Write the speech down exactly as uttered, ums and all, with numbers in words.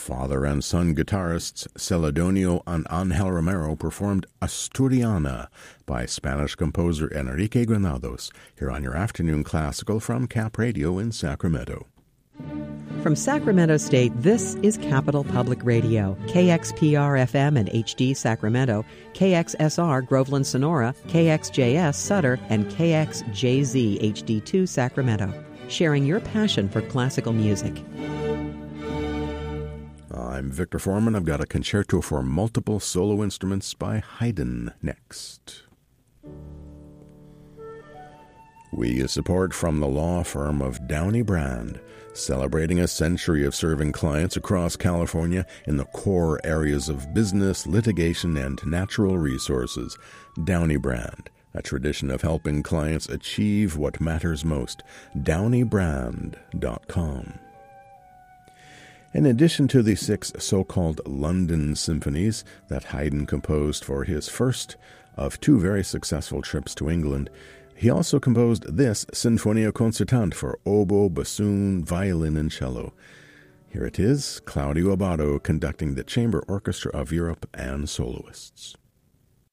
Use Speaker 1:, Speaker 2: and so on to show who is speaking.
Speaker 1: Father and son guitarists Celedonio and Angel Romero performed Asturiana by Spanish composer Enrique Granados, here on your afternoon classical from Cap Radio in Sacramento.
Speaker 2: From Sacramento State, this is Capital Public Radio, K X P R F M and H D Sacramento, K X S R Groveland Sonora, K X J S Sutter, and K X J Z H D two Sacramento, sharing your passion for classical music.
Speaker 1: I'm Victor Foreman. I've got a concerto for multiple solo instruments by Haydn next. We get support from the law firm of Downey Brand, celebrating a century of serving clients across California in the core areas of business, litigation, and natural resources. Downey Brand, a tradition of helping clients achieve what matters most. downey brand dot com. In addition to the six so-called London symphonies that Haydn composed for his first of two very successful trips to England, he also composed this Sinfonia Concertante for oboe, bassoon, violin, and cello. Here it is, Claudio Abbado conducting the Chamber Orchestra of Europe and soloists.